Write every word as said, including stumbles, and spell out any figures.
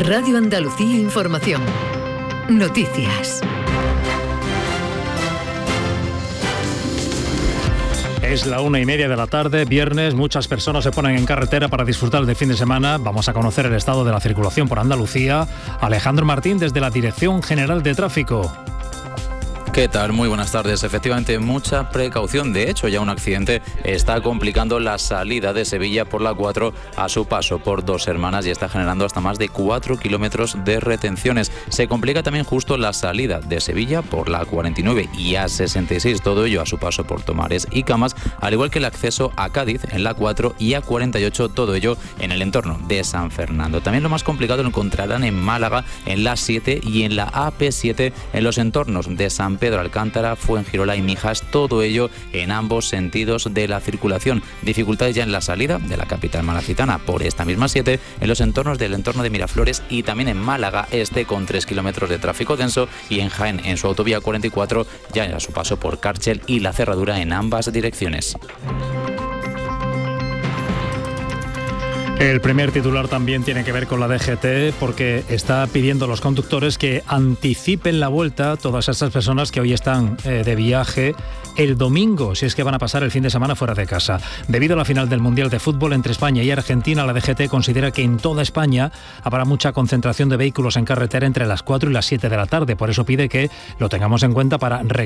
Radio Andalucía Información. Noticias. Es la una y media de la tarde, viernes, muchas personas se ponen en carretera para disfrutar del fin de semana. Vamos a conocer el estado de la circulación por Andalucía. Alejandro Martín desde la Dirección General de Tráfico. ¿Qué tal? Muy buenas tardes. Efectivamente, mucha precaución. De hecho, ya un accidente está complicando la salida de Sevilla por la cuatro a su paso por Dos Hermanas y está generando hasta más de cuatro kilómetros de retenciones. Se complica también justo la salida de Sevilla por la cuarenta y nueve y A sesenta y seis, todo ello a su paso por Tomares y Camas, al igual que el acceso a Cádiz en la cuatro y A cuarenta y ocho, todo ello en el entorno de San Fernando. También lo más complicado lo encontrarán en Málaga en la siete y en la A P siete en los entornos de San Pedro Alcántara, Fuengirola y Mijas, todo ello en ambos sentidos de la circulación. Dificultades ya en la salida de la capital malacitana por esta misma siete, en los entornos del entorno de Miraflores y también en Málaga Este con tres kilómetros de tráfico denso, y en Jaén en su autovía cuarenta y cuatro ya a su paso por Cárchel y la cerradura en ambas direcciones. El primer titular también tiene que ver con la D G T, porque está pidiendo a los conductores que anticipen la vuelta todas esas personas que hoy están eh, de viaje el domingo, si es que van a pasar el fin de semana fuera de casa. Debido a la final del Mundial de Fútbol entre España y Argentina, la D G T considera que en toda España habrá mucha concentración de vehículos en carretera entre las cuatro y las siete de la tarde. Por eso pide que lo tengamos en cuenta para